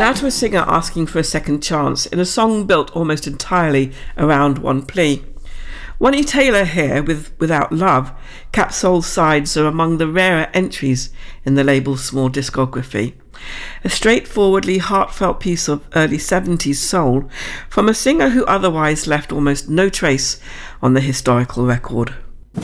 Now to a singer asking for a second chance in a song built almost entirely around one plea. Wonnie Taylor here with Without Love. Capsoul's sides are among the rarer entries in the label's small discography. A straightforwardly heartfelt piece of early 70s soul from a singer who otherwise left almost no trace on the historical record.